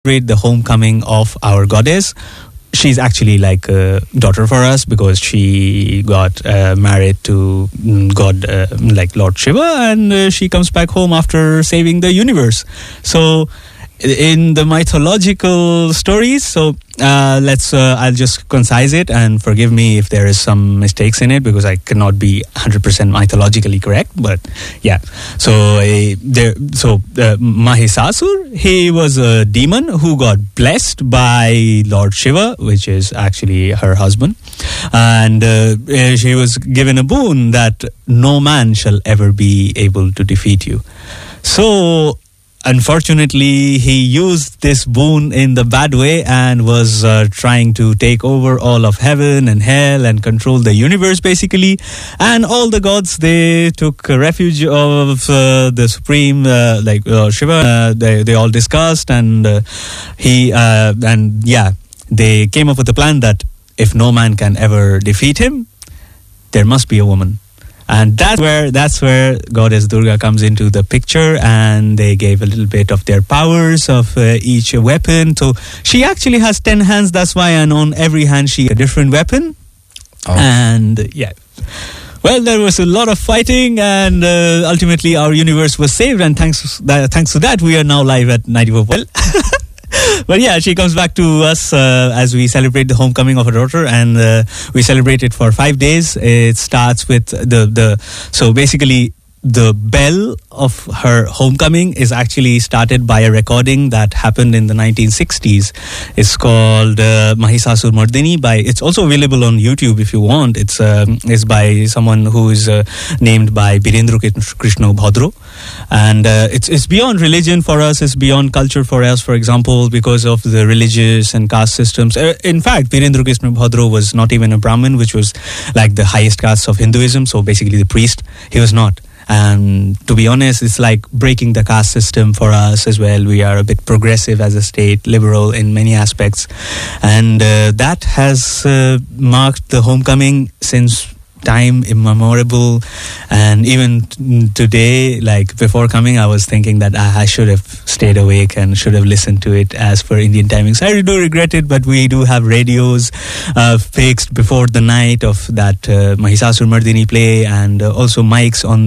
celebrate the homecoming of our goddess. She's actually like a daughter for us because she got married to God, like Lord Shiva, and she comes back home after saving the universe. So in the mythological stories, so I'll just concise it, and forgive me if there is some mistakes in it because I cannot be 100% mythologically correct, but yeah. So Mahisasur, he was a demon who got blessed by Lord Shiva, which is actually her husband, and she was given a boon that no man shall ever be able to defeat you. So unfortunately, he used this boon in the bad way and was trying to take over all of heaven and hell and control the universe, basically. And all the gods, they took refuge of the supreme, Shiva. They all discussed, and they came up with a plan that if no man can ever defeat him, there must be a woman. And that's where Goddess Durga comes into the picture, and they gave a little bit of their powers of each weapon. So she actually has 10 hands, that's why, and on every hand she has a different weapon. Oh. And yeah. Well, there was a lot of fighting, and ultimately our universe was saved, and thanks to that, we are now live at 94. Well, but yeah, she comes back to us as we celebrate the homecoming of her daughter, and we celebrate it for 5 days. It starts with so basically the bell of her homecoming is actually started by a recording that happened in the 1960s. It's called Mahisasur Mardini. It's also available on YouTube if you want. It's by someone who is named by Birendra Krishna Bhadro, and it's beyond religion for us. It's beyond culture for us. For example, because of the religious and caste systems. In fact, Birendra Krishna Bhadro was not even a Brahmin, which was like the highest caste of Hinduism. So basically, the priest. He was not. And to be honest, it's like breaking the caste system for us as well. We are a bit progressive as a state, liberal in many aspects. And that has marked the homecoming since time immemorable. And even today, like before coming, I was thinking that I should have stayed awake and should have listened to it as per Indian timings. I do regret it, but we do have radios fixed before the night of that Mahisasur Mardini play, and also mics on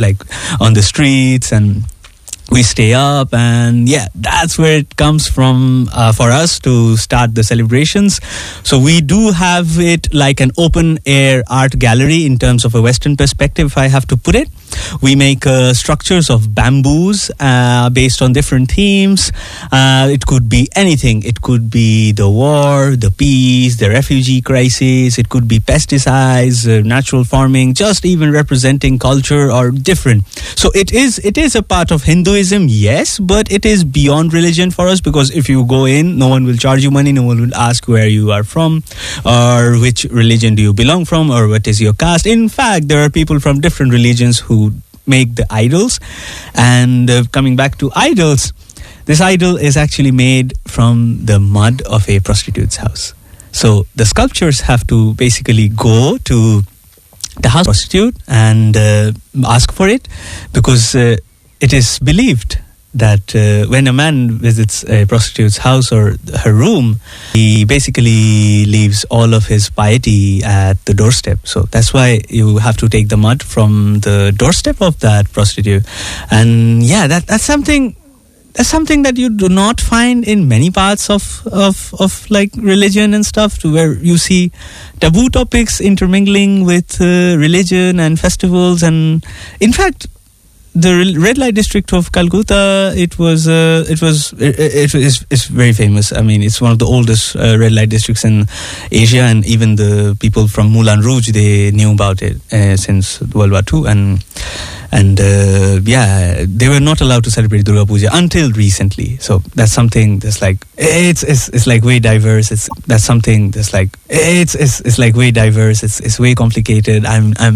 the streets, and we stay up, and yeah, that's where it comes from for us to start the celebrations. So we do have it like an open air art gallery in terms of a Western perspective, if I have to put it. We make structures of bamboos based on different themes. It could be anything. It could be the war, the peace, the refugee crisis. It could be pesticides, natural farming, just even representing culture or different. So it is a part of Hinduism, yes, but it is beyond religion for us, because if you go in, no one will charge you money, no one will ask where you are from or which religion do you belong from or what is your caste. In fact, there are people from different religions who make the idols. And coming back to idols, this idol is actually made from the mud of a prostitute's house. So the sculptures have to basically go to the house of a prostitute and ask for it, because it is believed that when a man visits a prostitute's house or her room, he basically leaves all of his piety at the doorstep. So that's why you have to take the mud from the doorstep of that prostitute. And yeah, that's something that you do not find in many parts of like religion and stuff, to where you see taboo topics intermingling with religion and festivals. And in fact, the red light district of Calcutta, it's very famous. I mean, it's one of the oldest red light districts in Asia, and even the people from Moulin Rouge, they knew about it since World War II, and they were not allowed to celebrate Durga Puja until recently. So that's something that's like it's like way diverse. It's way diverse. It's way complicated. I'm